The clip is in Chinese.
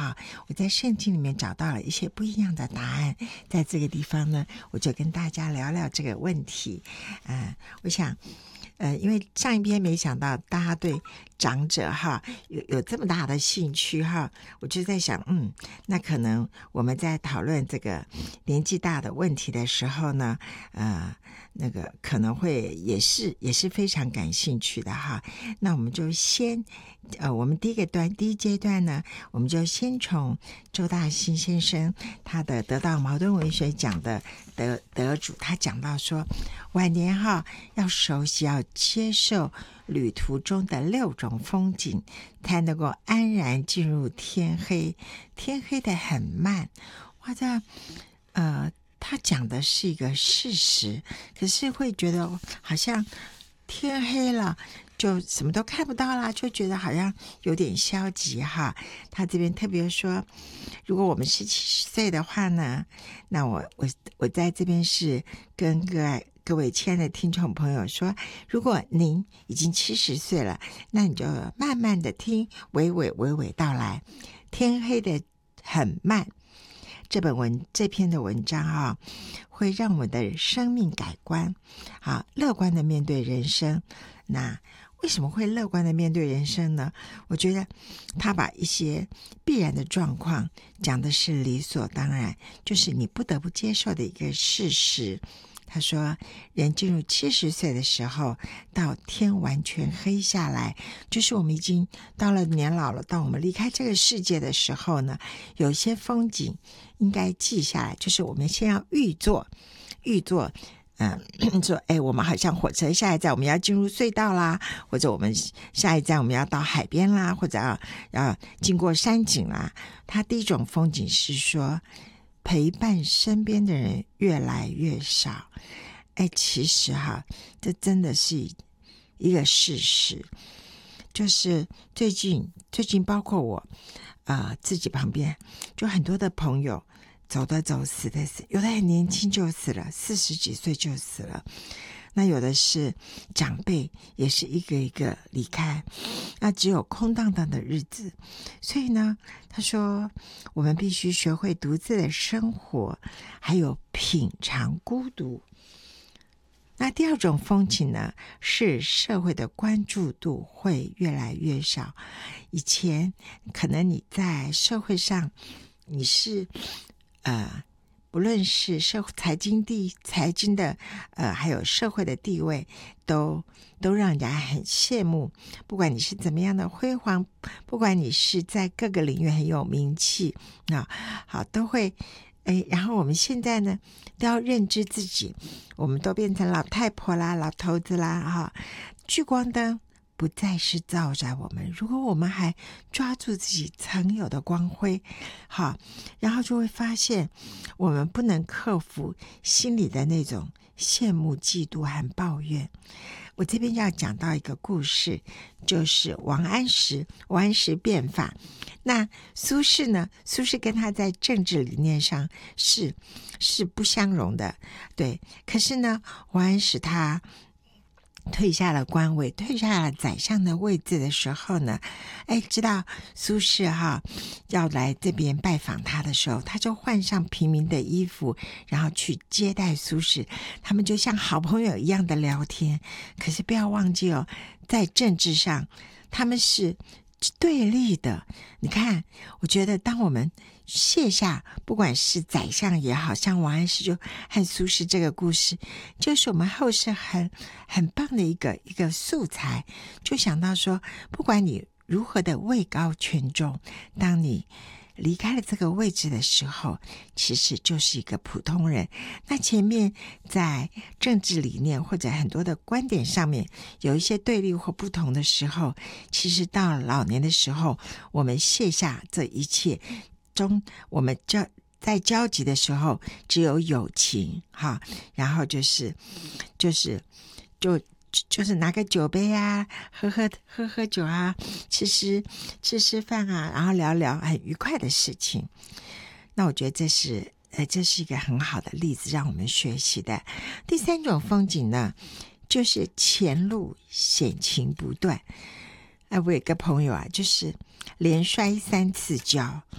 哈，我在圣经里面找到了一些不一样的答案，在这个地方呢，我就跟大家聊聊这个问题。我想因为上一篇没想到大家对长者哈有这么大的兴趣哈，我就在想那可能我们在讨论这个年纪大的问题的时候呢那个可能会也是非常感兴趣的哈。那我们就先我们第一阶段呢，我们就先从周大新先生他的得到茅盾文学奖的得主，他讲到说晚年哈要熟悉要接受旅途中的6种风景，才能够安然进入天黑。天黑的很慢，哇，这他讲的是一个事实，可是会觉得好像天黑了就什么都看不到啦，就觉得好像有点消极哈。他这边特别说，如果我们是70岁的话呢，那我在这边是跟各位亲爱的听众朋友说，如果您已经70岁了，那你就慢慢的听，娓娓道来。天黑的很慢，这篇的文章会让我们的生命改观，乐观的面对人生。那为什么会乐观的面对人生呢？我觉得他把一些必然的状况讲的是理所当然，就是你不得不接受的一个事实。他说人进入70岁的时候，到天完全黑下来，就是我们已经到了年老了，到我们离开这个世界的时候呢，有一些风景应该记下来，就是我们先要预作说我们好像火车下一站我们要进入隧道啦，或者我们下一站我们要到海边啦，或者要经过山景啦。它第一种风景是说陪伴身边的人越来越少。其实这真的是一个事实，就是最近包括我自己旁边就很多的朋友走的走，死的死，有的很年轻就死了，40几岁就死了。那有的是长辈也是一个一个离开，那只有空荡荡的日子。所以呢，他说我们必须学会独自的生活，还有品尝孤独。那第二种风景呢，是社会的关注度会越来越少。以前可能你在社会上你是不论是财经的还有社会的地位都让人家很羡慕，不管你是怎么样的辉煌，不管你是在各个领域很有名气，都会然后我们现在呢都要认知自己，我们都变成老太婆啦，老头子啦聚光灯不再是照在我们，如果我们还抓住自己曾有的光辉然后就会发现我们不能克服心里的那种羡慕嫉妒和抱怨。我这边要讲到一个故事，就是王安石变法。那苏轼呢，苏轼跟他在政治理念上是不相容的，对。可是呢，王安石他退下了官位，退下了宰相的位置的时候呢，知道苏轼要来这边拜访他的时候，他就换上平民的衣服，然后去接待苏轼，他们就像好朋友一样的聊天。可是不要忘记在政治上他们是对立的。你看，我觉得当我们卸下不管是宰相也好，像王安石就和苏轼这个故事，就是我们后世很棒的一个素材。就想到说，不管你如何的位高权重，当你离开了这个位置的时候，其实就是一个普通人。那前面在政治理念或者很多的观点上面有一些对立或不同的时候，其实到老年的时候，我们卸下这一切我们在交集的时候只有友情然后就是拿个酒杯喝酒吃饭然后聊聊很愉快的事情。那我觉得这是一个很好的例子，让我们学习的。第三种风景呢，就是前路险情不断。我有一个朋友就是连摔3次跤，